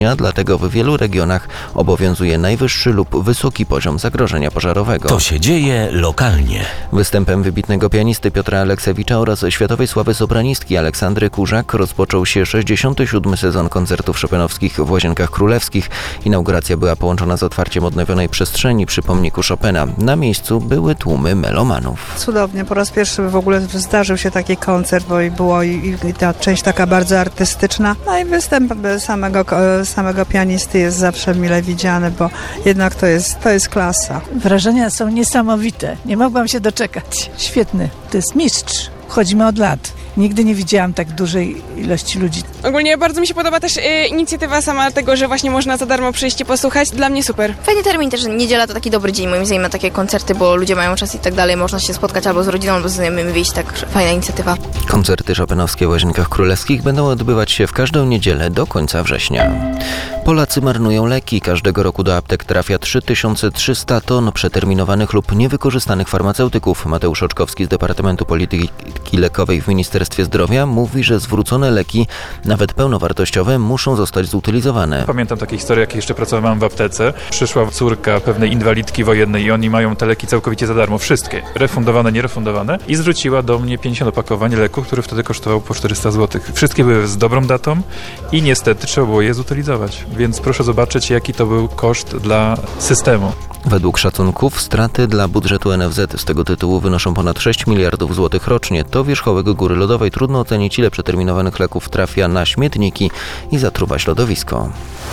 Dlatego w wielu regionach obowiązuje najwyższy lub wysoki poziom zagrożenia pożarowego. To się dzieje lokalnie. Występem wybitnego pianisty Piotra Aleksewicza oraz światowej sławy sopranistki Aleksandry Kurzak rozpoczął się 67. sezon koncertów chopinowskich w Łazienkach Królewskich. Inauguracja była połączona z otwarciem odnowionej przestrzeni przy pomniku Chopina. Na miejscu były tłumy melomanów. Cudownie, po raz pierwszy w ogóle zdarzył się taki koncert, bo była i ta część taka bardzo artystyczna. No i występ samego pianisty jest zawsze mile widziany, bo jednak to jest klasa. Wrażenia są niesamowite. Nie mogłam się doczekać. Świetny. To jest mistrz. Chodzimy od lat. Nigdy nie widziałam tak dużej ilości ludzi. Ogólnie bardzo mi się podoba też inicjatywa sama tego, że właśnie można za darmo przyjść i posłuchać. Dla mnie super. Fajny termin też, niedziela to taki dobry dzień moim zdaniem na takie koncerty, bo ludzie mają czas i tak dalej. Można się spotkać albo z rodziną, albo z znajomymi wyjść. Tak fajna inicjatywa. Koncerty chopinowskie w Łazienkach Królewskich będą odbywać się w każdą niedzielę do końca września. Polacy marnują leki. Każdego roku do aptek trafia 3300 ton przeterminowanych lub niewykorzystanych farmaceutyków. Mateusz Oczkowski z Departamentu Polityki Lekowej w Ministerstwie Zdrowia mówi, że zwrócone leki, nawet pełnowartościowe, muszą zostać zutylizowane. Pamiętam takie historie, jak jeszcze pracowałem w aptece. Przyszła córka pewnej inwalidki wojennej i oni mają te leki całkowicie za darmo, wszystkie. Refundowane, nierefundowane. I zwróciła do mnie 50 opakowań leku, który wtedy kosztował po 400 zł. Wszystkie były z dobrą datą i niestety trzeba było je zutylizować. Więc proszę zobaczyć, jaki to był koszt dla systemu. Według szacunków straty dla budżetu NFZ z tego tytułu wynoszą ponad 6 miliardów złotych rocznie. To wierzchołek góry lodowej. Trudno ocenić, ile przeterminowanych leków trafia na śmietniki i zatruwa środowisko.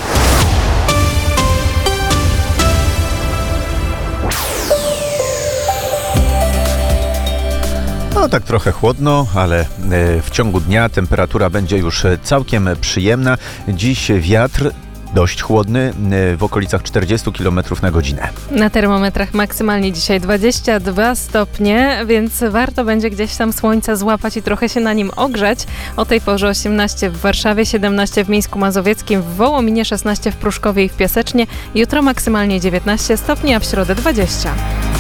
No tak trochę chłodno, ale w ciągu dnia temperatura będzie już całkiem przyjemna. Dziś wiatr dość chłodny, w okolicach 40 km na godzinę. Na termometrach maksymalnie dzisiaj 22 stopnie, więc warto będzie gdzieś tam słońca złapać i trochę się na nim ogrzać. O tej porze 18 w Warszawie, 17 w Mińsku Mazowieckim, w Wołominie, 16 w Pruszkowie i w Piasecznie. Jutro maksymalnie 19 stopni, a w środę 20.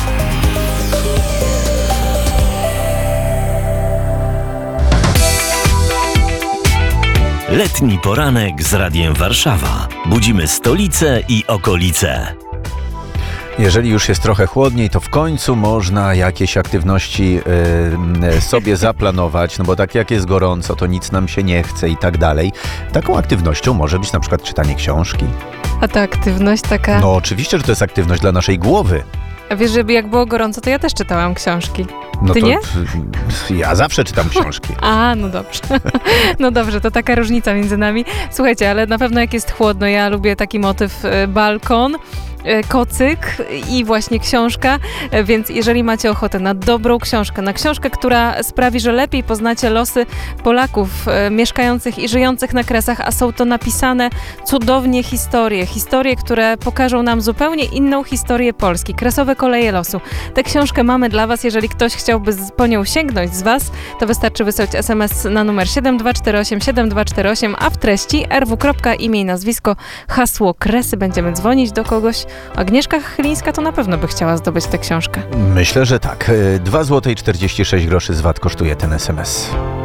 Letni poranek z Radiem Warszawa. Budzimy stolicę i okolice. Jeżeli już jest trochę chłodniej, to w końcu można jakieś aktywności sobie zaplanować, no bo tak jak jest gorąco, to nic nam się nie chce i tak dalej. Taką aktywnością może być na przykład czytanie książki. A ta aktywność taka... No oczywiście, że to jest aktywność dla naszej głowy. A wiesz, żeby jak było gorąco, to ja też czytałam książki. No Ty to nie? Ja zawsze czytam książki. A, no dobrze. No dobrze, to taka różnica między nami. Słuchajcie, ale na pewno jak jest chłodno, ja lubię taki motyw balkon, kocyk i właśnie książka, więc jeżeli macie ochotę na dobrą książkę, na książkę, która sprawi, że lepiej poznacie losy Polaków mieszkających i żyjących na Kresach, a są to napisane cudownie historie, które pokażą nam zupełnie inną historię Polski. Kresowe koleje losu. Tę książkę mamy dla Was. Jeżeli ktoś chciałby po nią sięgnąć z Was, to wystarczy wysłać SMS na numer 7248, a w treści rw.imię i nazwisko, hasło Kresy. Będziemy dzwonić do kogoś. Agnieszka Chylińska to na pewno by chciała zdobyć tę książkę. Myślę, że tak. 2,46 zł z VAT kosztuje ten SMS.